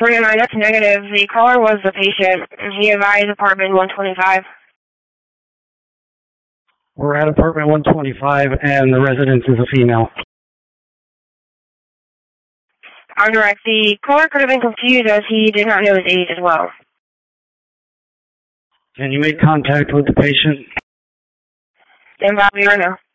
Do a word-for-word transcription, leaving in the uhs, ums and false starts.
three oh nine, that's negative. The caller was the patient. He advised apartment one twenty-five. We're at apartment one twenty-five, and the resident is a female. I'm direct. The caller could have been confused as he did not know his age as well. And you made contact with the patient? Then Bobby or no?